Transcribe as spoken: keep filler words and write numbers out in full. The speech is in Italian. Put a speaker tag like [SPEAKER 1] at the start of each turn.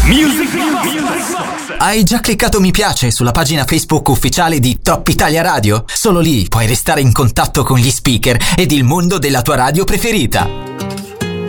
[SPEAKER 1] Music Box.
[SPEAKER 2] Hai già cliccato mi piace sulla pagina Facebook ufficiale di Top Italia Radio? Solo lì puoi restare in contatto con gli speaker ed il mondo della tua radio preferita.